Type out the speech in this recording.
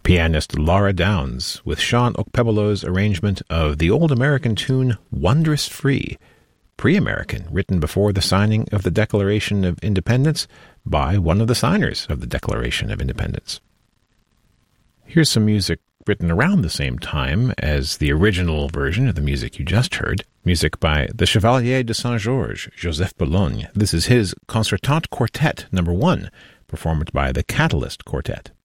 pianist Laura Downs with Sean Okpebolo's arrangement of the old American tune Wondrous Free, pre-American, written before the signing of the Declaration of Independence by one of the signers of the Declaration of Independence. Here's some music written around the same time as the original version of the music you just heard, music by the Chevalier de Saint-Georges, Joseph Boulogne. This is his Concertante Quartet No. 1, performed by the Catalyst Quartet.